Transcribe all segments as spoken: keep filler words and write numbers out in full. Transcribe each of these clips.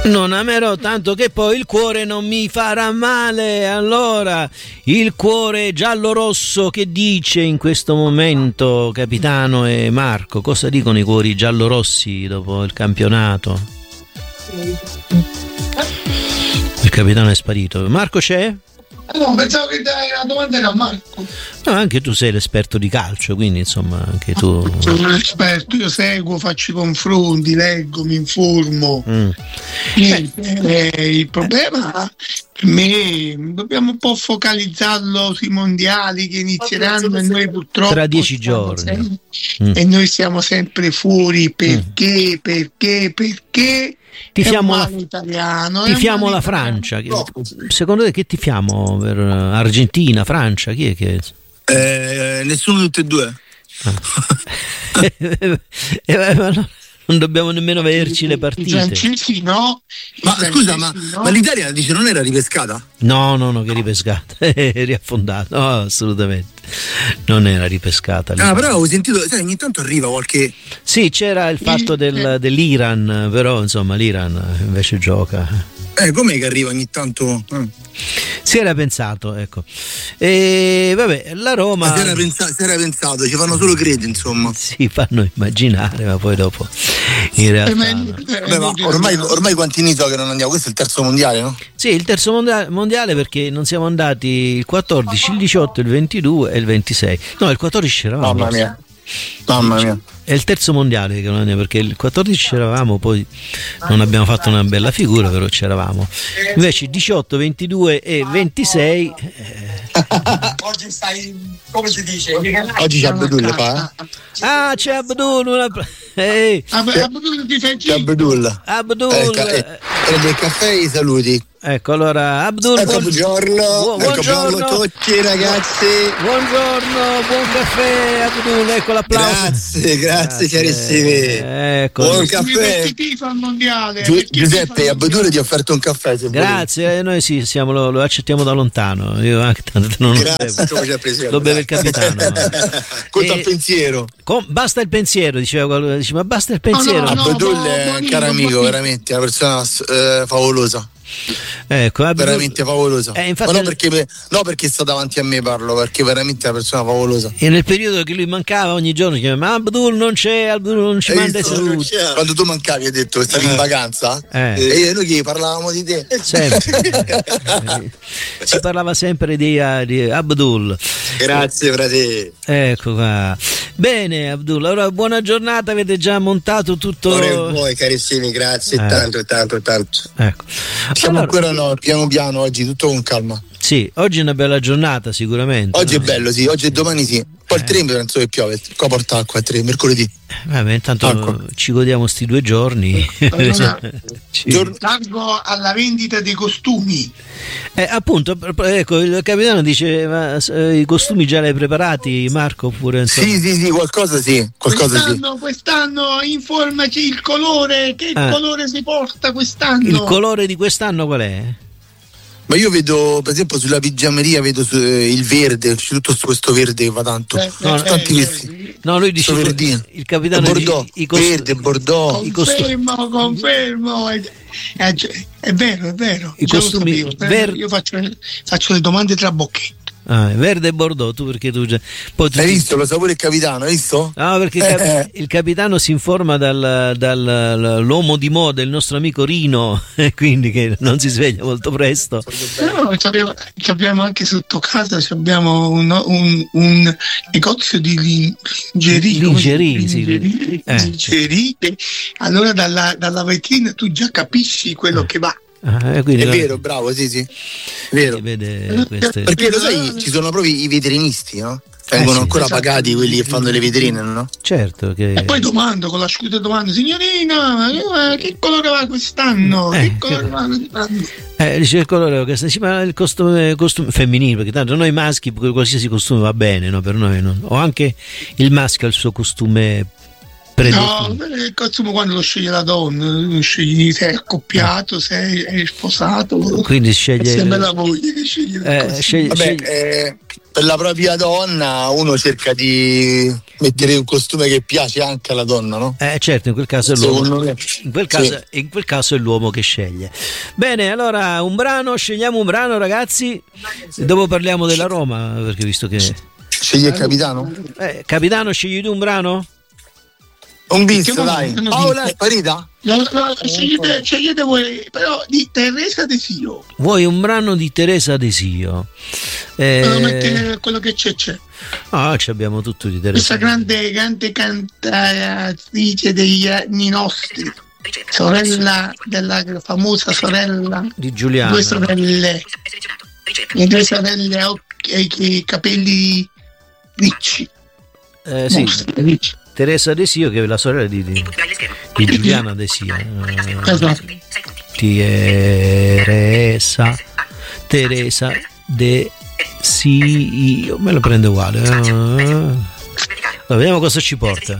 Non amerò tanto che poi il cuore non mi farà male. Allora, il cuore giallo-rosso che dice in questo momento Capitano e Marco? Cosa dicono i cuori giallo-rossi dopo il campionato? Il capitano è sparito. Marco c'è? No, pensavo che la domanda era a Marco. No, anche tu sei l'esperto di calcio, quindi insomma anche tu. Sono un esperto, io seguo, faccio i confronti, leggo, mi informo. Mm. Niente, eh, il problema per me dobbiamo un po' focalizzarlo sui mondiali che inizieranno e noi purtroppo tra dieci giorni sempre, mm. e noi siamo sempre fuori perché, mm. perché, perché. Tifiamo la, italiano, tifiamo la Francia. No. Secondo te che tifiamo per Argentina, Francia? Chi è che eh, nessuno di tutti e due. Ah. eh, ma no, non dobbiamo nemmeno vederci le partite. I francesi no. Ma scusa, ma, no. ma l'Italia dice non era ripescata? No, no, no, che ripescata, è riaffondata. No, assolutamente. Non era ripescata. Ah, però ho sentito, sai, ogni tanto arriva qualche. Sì, c'era il fatto del, dell'Iran, però insomma l'Iran invece gioca. Eh, com'è che arriva ogni tanto? Eh. Si era pensato, ecco. E vabbè, la Roma. Ma si era, pensato, si era pensato, ci fanno solo credere, insomma. Si fanno immaginare, ma poi dopo in realtà. No. Vabbè, ma ormai, ormai quanti anni so che non andiamo? Questo è il terzo mondiale, no? Sì, il terzo mondiale, mondiale perché non siamo andati il quattordici, il diciotto, il ventidue e il ventisei. No, il quattordici c'eravamo. Mamma mia. Mamma mia. È il terzo mondiale che non andiamo, perché il quattordici c'eravamo, poi non abbiamo fatto una bella figura, però c'eravamo. Invece diciotto, ventidue e ventisei eh... oggi stai, come si dice? Oggi c'è Abdul fa, eh? Ah, c'è Abdul, una... Ehi. Abdul ti fai c'è Abdul. Abdul. Eh, ca- eh, prende il caffè e i saluti. Ecco, allora Abdul, eh, buongiorno, buongiorno, buongiorno a tutti ragazzi. Buongiorno, buon caffè Abdul, ecco l'applauso. Grazie, grazie, carissimi. Ecco. Buon caffè. Mondiale, Gi- Giuseppe, Abdul ti ha offerto un caffè. Se grazie, noi sì, siamo, lo, lo accettiamo da lontano. Io anche tanto non grazie, lo bevo. Lo beve il capitano. Conta il pensiero. Com, basta il pensiero, diceva, diceva, ma basta il pensiero. No, no, no, Abdul no, è un caro amico, veramente, una persona eh, favolosa. Ecco, Abdul, veramente favolosa. Eh, infatti, ma no perché, no perché sta davanti a me parlo, perché veramente è una persona favolosa. E nel periodo che lui mancava ogni giorno chiamava, ma Abdul non c'è, Abdul non ci hai manda i saluti. Quando tu mancavi hai detto che stavi in vacanza eh. e noi che parlavamo di te sempre. Si parlava sempre di, uh, di Abdul. Grazie frate. Ecco qua. Bene Abdul, allora buona giornata, avete già montato tutto. Ora voi carissimi, grazie eh. tanto tanto tanto. Ecco. Siamo allora, ancora no, piano piano oggi, tutto con calma. Sì, oggi è una bella giornata sicuramente. Oggi no? è bello, sì, oggi e domani sì. Poi eh. il tre penso che piove, qua porta acqua, il tre, mercoledì. Vabbè, intanto acqua. Ci godiamo sti due giorni. Ci... Largo alla vendita dei costumi. Eh, appunto, ecco, il capitano dice, ma i costumi già li hai preparati, Marco? Oppure, sì, sì, sì, qualcosa sì. Qualcosa quest'anno, sì. quest'anno informaci il colore, che ah. colore si porta quest'anno? Il colore di quest'anno qual è? Ma io vedo, per esempio, sulla pigiameria vedo su, eh, il verde, c'è tutto questo verde che va tanto. Eh, no, eh, tanti eh, questi. No, lui dice il, il capitano Bordeaux, dice, i cost- verde, Bordeaux. Confermo, confermo. È, è, è vero, è vero. I costumi ver- io faccio, faccio le domande tra bocchetti. Ah, verde e Bordeaux, tu perché tu già. Poi tu hai ti... visto? Lo sa pure il capitano, hai visto? No, perché eh, il, cap- eh. il capitano si informa dal, dall'uomo di moda, il nostro amico Rino, quindi che non si sveglia molto presto. No, abbiamo, abbiamo anche sotto casa abbiamo un, un, un negozio di lingerie. Lingerie, sì. Lingerie, eh. lingerie. Allora dalla, dalla vetrina tu già capisci quello eh. che va. Ah, è quindi, vero, bravo, sì, sì. Vero. Vede queste... Perché lo sai, ci sono proprio i vetrinisti, no? Vengono eh sì, ancora esatto. pagati quelli che fanno le vetrine, no? Certo che... E poi domando con la scusa domanda, signorina, che colore va quest'anno? Eh, che colore che... va quest'anno? Eh, dice il colore che sta, ma il costume, costume femminile, perché tanto noi maschi qualsiasi costume va bene, no? Per noi no? O anche il maschio ha il suo costume. No, il costume quando lo sceglie la donna, scegli se è accoppiato, se è sposato. Quindi sceglie. È sempre la moglie che sceglie. Eh, sceglie, Vabbè, sceglie... Eh, per la propria donna uno cerca di mettere un costume che piace anche alla donna, no? Eh certo, in quel caso è l'uomo. Me, in, quel caso, sì. in quel caso è l'uomo che sceglie. Bene, allora un brano, scegliamo un brano, ragazzi. Dopo parliamo della Roma, perché visto che scegli il capitano? Eh, capitano, scegli tu un brano? Un bis, dai. Paola è sparita? No, no, scegliete, scegliete voi, però di Teresa Desio. Vuoi un brano di Teresa Desio? Eh, quello che c'è c'è. Ah, ci abbiamo tutto di Teresa. Questa grande, grande cantatrice degli anni nostri, sorella della famosa sorella di Giuliana. Due sorelle, le due sorelle i capelli ricci. Eh, sì. Ricci. Teresa Desio, che è la sorella di, di, di Giuliana Desio. Esatto. Teresa Teresa Desio, me lo prendo uguale. Allora, vediamo cosa ci porta.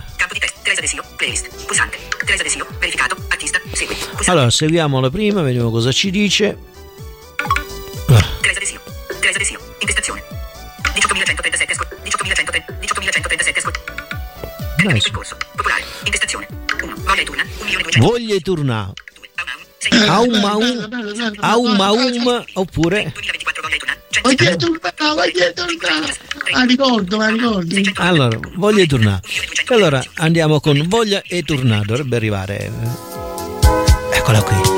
Allora, seguiamo la prima, vediamo cosa ci dice. Teresa Desio, Teresa Desio, intestazione diciottomilacentotrentasette diciottomilacentotrentasette Nice. Popolare, intestazione uno, voglia e turna, un milione duecento. Voglia e turna. Aum aum aum aum oppure Voglia e turna, voglia e turna. Ah, ricordo, ma ricordo. Allora, voglia e turna. Allora andiamo con Voglia e turna, dovrebbe arrivare. Eccola qui.